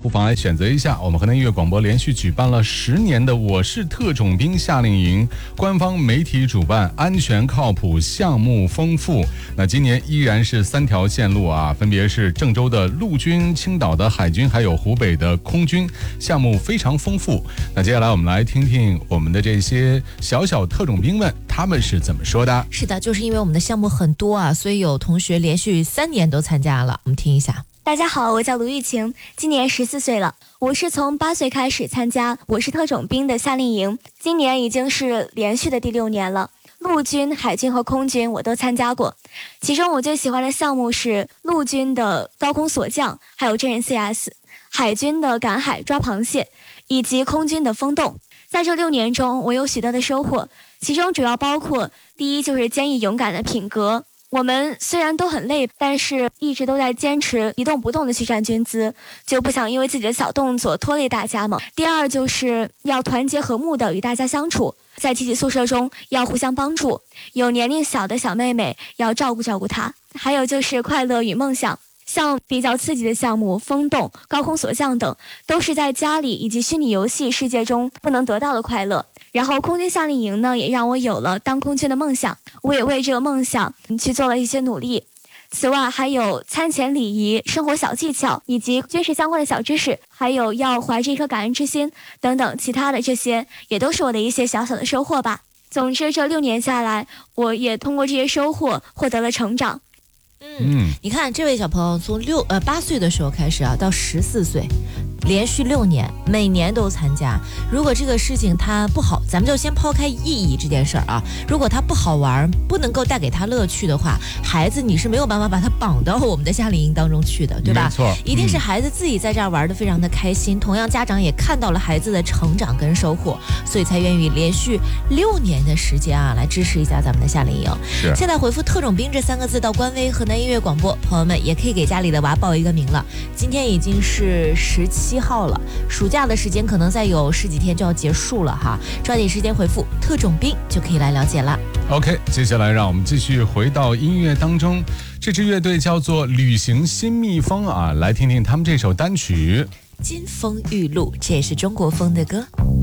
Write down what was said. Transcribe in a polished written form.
不妨来选择一下。我们河南音乐广播连续举办了10年的我是特种兵夏令营，官方媒体主办，安全靠谱，项目丰富。那今年依然是3条线路啊，分别是郑州的陆军、青岛的海军，还有湖北的空军，项目非常丰富。那接下来我们来听听我们的这些小特种兵们，他们是怎么说的？ 是的，就是因为我们的项目很多啊，所以有同学连续3年都参加了。我们听一下。 大家好，我叫卢玉晴，今年14岁了。我是从8岁开始参加我是特种兵的夏令营，今年已经是连续的第6年了。陆军、海军和空军我都参加过，其中我最喜欢的项目是陆军的高空锁降，还有真人 CS， 海军的赶海抓螃蟹，以及空军的风洞。在这6年中，我有许多的收获，其中主要包括第一就是坚毅勇敢的品格。我们虽然都很累，但是一直都在坚持一动不动的去站军姿，就不想因为自己的小动作拖累大家嘛。第二就是要团结和睦的与大家相处，在集体宿舍中要互相帮助，有年龄小的小妹妹要照顾她。还有就是快乐与梦想，像比较刺激的项目风洞、高空锁降等，都是在家里以及虚拟游戏世界中不能得到的快乐。然后空军夏令营呢，也让我有了当空军的梦想，我也为这个梦想去做了一些努力。此外还有餐前礼仪、生活小技巧以及军事相关的小知识，还有要怀着一颗感恩之心等等，其他的这些也都是我的一些小的收获吧。总之这6年下来，我也通过这些收获获得了成长。 你看这位小朋友从8岁的时候开始啊，到14岁，连续6年，每年都参加。如果这个事情它不好，咱们就先抛开意义这件事儿啊。如果它不好玩，不能够带给他乐趣的话，孩子你是没有办法把他绑到我们的夏令营当中去的，对吧？ 没错， 一定是孩子自己在这儿玩得非常的开心，同样家长也看到了孩子的成长跟收获，所以才愿意连续6年的时间啊，来支持一下咱们的夏令营。 是。 现在回复特种兵这3个字到官微河南音乐广播，朋友们也可以给家里的娃报一个名了。今天已经是17号了，暑假的时间可能再有10几天就要结束了哈，抓紧时间回复特种兵就可以来了解了。 OK， 接下来让我们继续回到音乐当中，这支乐队叫做旅行新蜜蜂啊，来听听他们这首单曲金风玉露，这也是中国风的歌。